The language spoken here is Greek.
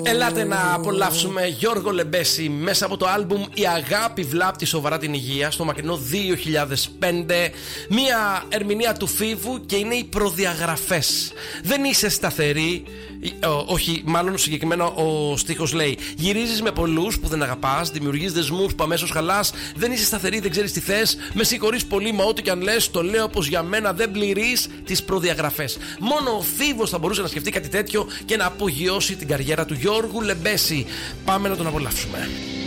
Ελάτε να απολαύσουμε Γιώργο Λεμπέση μέσα από το άλμπουμ «Η αγάπη βλάπτει σοβαρά την υγεία» στο μακρινό 2005. Μία ερμηνεία του Φίβου και είναι οι προδιαγραφές. Δεν είσαι σταθερή. Όχι, μάλλον συγκεκριμένα ο στίχος λέει: γυρίζεις με πολλούς που δεν αγαπάς, δημιουργείς δεσμούς που αμέσως χαλάς, δεν είσαι σταθερή, δεν ξέρεις τι θες. Με συγχωρείς πολύ, μα ό,τι κι αν λες, το λέω πως για μένα δεν πληρείς τις προδιαγραφές. Μόνο ο Φίβος θα μπορούσε να σκεφτεί κάτι τέτοιο και να απογειώσει την καριέρα του Γιώργου Λεμπέση. Πάμε να τον απολαύσουμε.